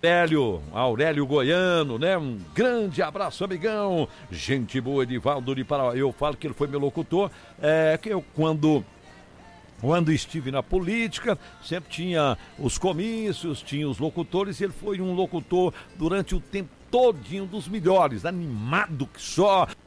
Aurélio Goiano, né? Um grande abraço, amigão. Gente boa, Edivaldo de Pará. Eu falo que ele foi meu locutor, que eu quando estive na política, sempre tinha os comícios, tinha os locutores, e ele foi um locutor durante o tempo todinho dos melhores, animado que só,